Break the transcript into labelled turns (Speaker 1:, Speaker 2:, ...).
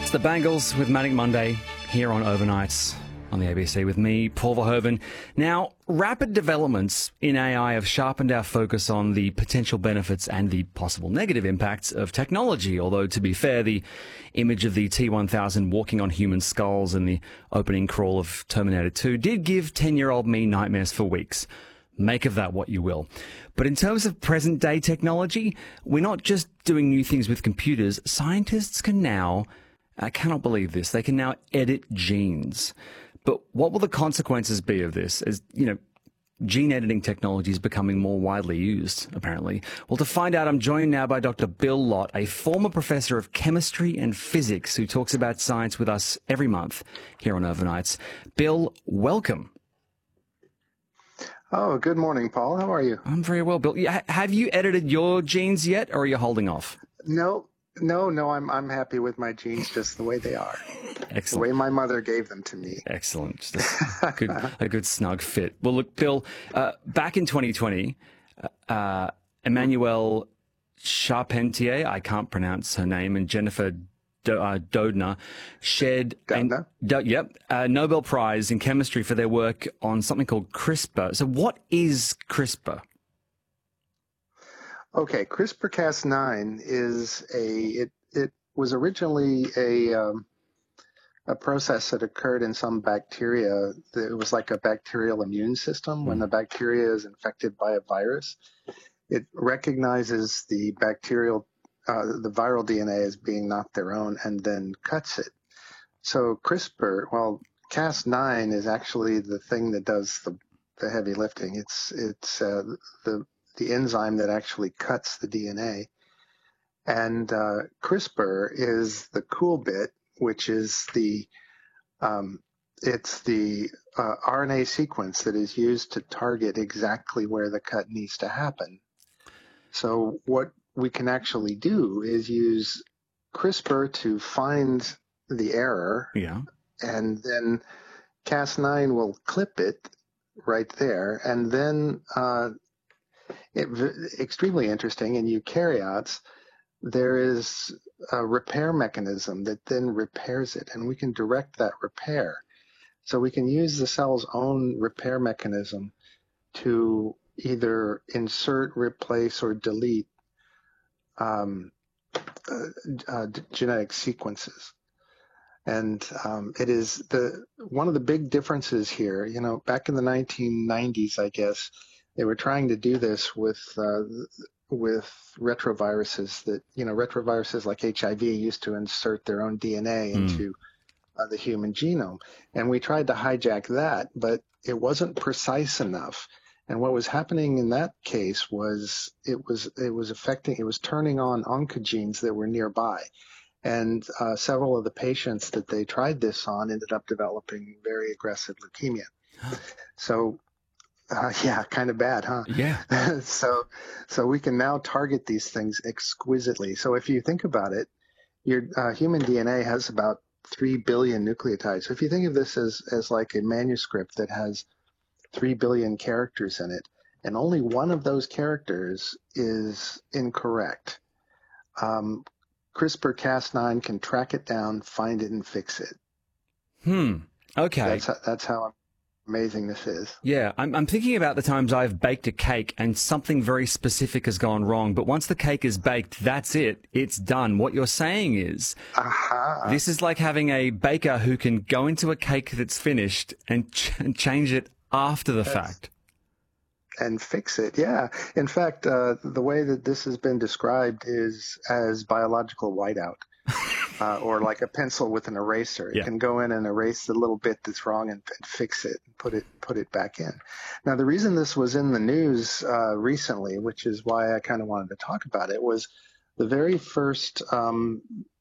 Speaker 1: It's the Bangles with Manic Monday here on Overnights on the ABC with me, Paul Verhoeven. Now, rapid developments in AI have sharpened our focus on the potential benefits and the possible negative impacts of technology. Although, to be fair, the image of the T-1000 walking on human skulls in the opening crawl of Terminator 2 did give 10-year-old me nightmares for weeks. Make of that what you will. But in terms of present-day technology, we're not just doing new things with computers. Scientists can now, I cannot believe this, they can now edit genes. But what will the consequences be of this? As, gene editing technology is becoming more widely used, apparently. Well, to find out, I'm joined now by Dr. Bill Lott, a former professor of chemistry and physics who talks about science with us every month here on Overnights. Bill, welcome.
Speaker 2: Oh, good morning, Paul. How are you?
Speaker 1: I'm very well, Bill. Have you edited your genes yet, or are you holding off?
Speaker 2: No. I'm happy with my genes just the way they are.
Speaker 1: Excellent.
Speaker 2: The way my mother gave them to me.
Speaker 1: Excellent. Just a good snug fit. Well, look, Bill, back in 2020, Emmanuelle Charpentier, I can't pronounce her name, and Jennifer Doudna shared a Nobel Prize in chemistry for their work on something called CRISPR. So what is CRISPR?
Speaker 2: Okay, CRISPR-Cas9 is it was originally a process that occurred in some bacteria. It was like a bacterial immune system. When the bacteria is infected by a virus, it recognizes the viral DNA as being not their own and then cuts it. So CRISPR, Cas9 is actually the thing that does the heavy lifting. It's the enzyme that actually cuts the DNA. And CRISPR is the cool bit, which is it's the RNA sequence that is used to target exactly where the cut needs to happen. So what we can actually do is use CRISPR to find the error, and then Cas9 will clip it right there, and then extremely interesting, in eukaryotes, there is a repair mechanism that then repairs it, and we can direct that repair. So we can use the cell's own repair mechanism to either insert, replace, or delete genetic sequences. And it is one of the big differences here. Back in the 1990s, I guess, they were trying to do this with retroviruses retroviruses like HIV used to insert their own DNA into the human genome. And we tried to hijack that, but it wasn't precise enough. And what was happening in that case was it was turning on oncogenes that were nearby. And several of the patients that they tried this on ended up developing very aggressive leukemia. So, kind of bad, huh?
Speaker 1: Yeah.
Speaker 2: So we can now target these things exquisitely. So if you think about it, your human DNA has about 3 billion nucleotides. So if you think of this as like a manuscript that has 3 billion characters in it, and only one of those characters is incorrect, CRISPR-Cas9 can track it down, find it, and fix it.
Speaker 1: Okay.
Speaker 2: That's how amazing this is.
Speaker 1: Yeah, I'm thinking about the times I've baked a cake and something very specific has gone wrong. But once the cake is baked, that's it. It's done. What you're saying is, this is like having a baker who can go into a cake that's finished and change it after the fact.
Speaker 2: And fix it, yeah. In fact, the way that this has been described is as biological whiteout, or like a pencil with an eraser. It can go in and erase the little bit that's wrong and fix it, and put it back in. Now, the reason this was in the news recently, which is why I kind of wanted to talk about it, was the very first